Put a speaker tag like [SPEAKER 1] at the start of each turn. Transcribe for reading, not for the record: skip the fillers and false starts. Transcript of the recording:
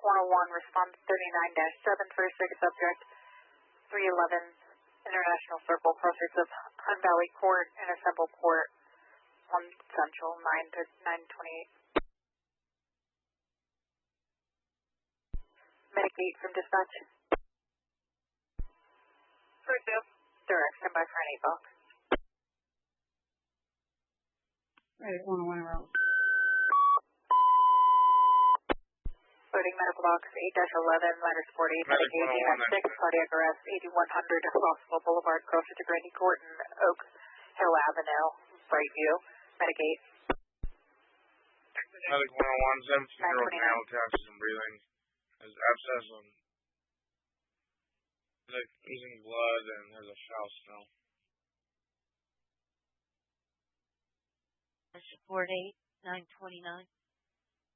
[SPEAKER 1] 101, response 39-7 for a sick subject, 311 International Circle, crossroads of Hunt Valley Court and Assemble Court, 1 Central, 9 to 928. Medic 8 from dispatch. Direct, stand by for an 8 box.
[SPEAKER 2] Right, 101 route.
[SPEAKER 1] Loading medical box 8-11, minus 48, medic 18 6, cardiac arrest 8100, Hospital Boulevard, crossroads to Grandy Court and Oak Hill Avenue, Brightview, medic 8.
[SPEAKER 3] Medic 101, 17-year-old male, attached and breathing, has abscess on losing blood and has a foul smell.
[SPEAKER 4] Support 8, 929.